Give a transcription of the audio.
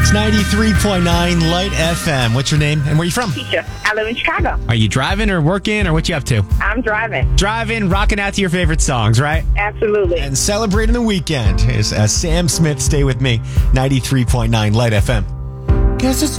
It's 93.9 Light FM. What's your name and where are you from? Teacher. I live in Chicago. Are you driving or working or what you up to? I'm driving. Driving, rocking out to your favorite songs, right? Absolutely. And celebrating the weekend is Sam Smith. Stay with me. 93.9 Light FM. Guess it's